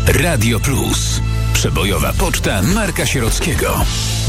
Radio Plus. Przebojowa poczta Marka Sierockiego.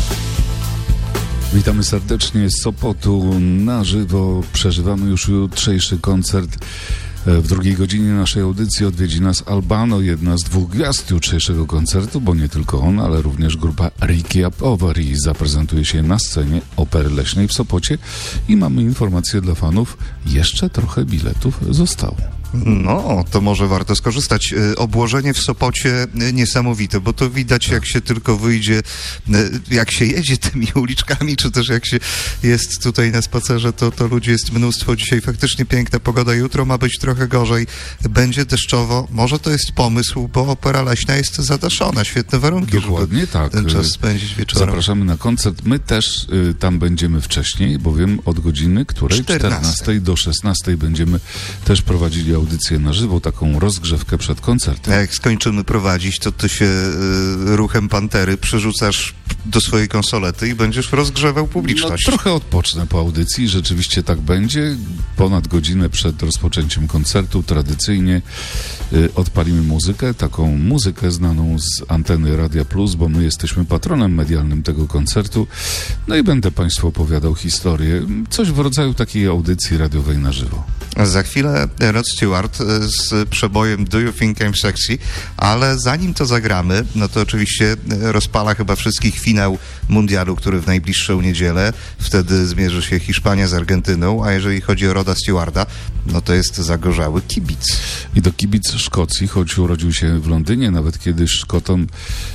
Witamy serdecznie z Sopotu na żywo. Przeżywamy już jutrzejszy koncert. W drugiej godzinie naszej audycji odwiedzi nas Albano, jedna z dwóch gwiazd jutrzejszego koncertu, bo nie tylko on, ale również grupa Ricky Apowari zaprezentuje się na scenie Opery Leśnej w Sopocie i mamy informację dla fanów, jeszcze trochę biletów zostało. No, to może warto skorzystać. Obłożenie w Sopocie niesamowite, bo to widać, jak się tylko wyjdzie, jak się jedzie tymi uliczkami, czy też jak się jest tutaj na spacerze, to ludzi jest mnóstwo. Dzisiaj faktycznie piękna pogoda, jutro ma być trochę gorzej, będzie deszczowo. Może to jest pomysł, bo Opera Leśna jest zadaszona, świetne warunki, dokładnie, żeby tak. ten czas spędzić wieczorem. Zapraszamy na koncert. My też tam będziemy wcześniej, bowiem od godziny, której 14 do 16 będziemy też prowadzili audycję na żywo, taką rozgrzewkę przed koncertem. A jak skończymy prowadzić, to ty się ruchem pantery przerzucasz do swojej konsolety i będziesz rozgrzewał publiczność. No, trochę odpocznę po audycji, rzeczywiście tak będzie. Ponad godzinę przed rozpoczęciem koncertu tradycyjnie odpalimy muzykę, taką muzykę znaną z anteny Radia Plus, bo my jesteśmy patronem medialnym tego koncertu. No i będę Państwu opowiadał historię, coś w rodzaju takiej audycji radiowej na żywo. Za chwilę Rod Stewart z przebojem Do You Think I'm Sexy, ale zanim to zagramy, no to oczywiście rozpala chyba wszystkich finał mundialu, który w najbliższą niedzielę, wtedy zmierzy się Hiszpania z Argentyną, a jeżeli chodzi o Roda Stewarta, no to jest zagorzały kibic. I to kibic Szkocji, choć urodził się w Londynie, nawet kiedyś Szkotom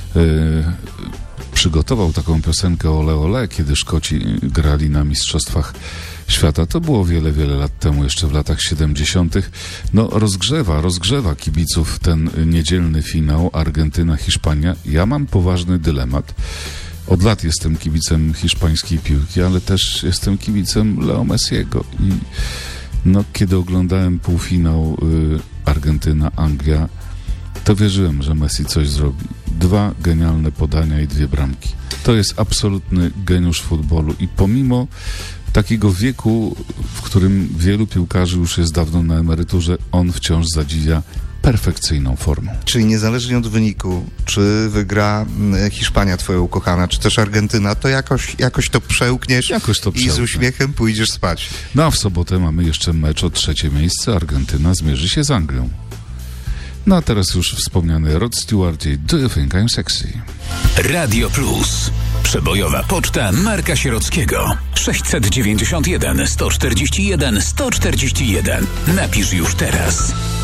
przygotował taką piosenkę Ole Ole, kiedy Szkoci grali na Mistrzostwach Świata. To było wiele, wiele lat temu, jeszcze w latach 70. No rozgrzewa kibiców ten niedzielny finał Argentyna-Hiszpania. Ja mam poważny dylemat. Od lat jestem kibicem hiszpańskiej piłki, ale też jestem kibicem Leo Messiego. I no, kiedy oglądałem półfinał Argentyna-Anglia, to wierzyłem, że Messi coś zrobi. 2 genialne podania i 2 bramki. To jest absolutny geniusz futbolu i pomimo takiego wieku, w którym wielu piłkarzy już jest dawno na emeryturze, on wciąż zadziwia perfekcyjną formą. Czyli niezależnie od wyniku, czy wygra Hiszpania twoja ukochana, czy też Argentyna, to jakoś to przełkniesz i z uśmiechem pójdziesz spać. No a w sobotę mamy jeszcze mecz o 3. miejsce. Argentyna zmierzy się z Anglią. No a teraz już wspomniany Rod Stewart i Do You Think I'm Sexy? Radio Plus. Przebojowa poczta Marka Sierockiego. 691 141 141. Napisz już teraz.